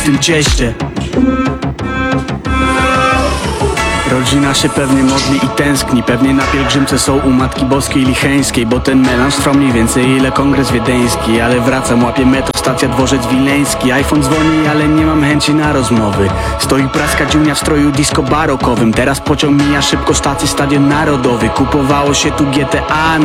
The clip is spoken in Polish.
w tym cieście. Rodzina się pewnie modli i tęskni. Pewnie na pielgrzymce są u Matki Boskiej Licheńskiej, bo ten melanż trwa mniej więcej ile kongres wiedeński. Ale wracam, łapię metro, stacja Dworzec Wileński. iPhone dzwoni, ale nie mam chęci na rozmowy. Stoi praska dziunia w stroju disco barokowym. Teraz pociąg mija szybko stację, Stadion Narodowy. Kupowało się tu GTA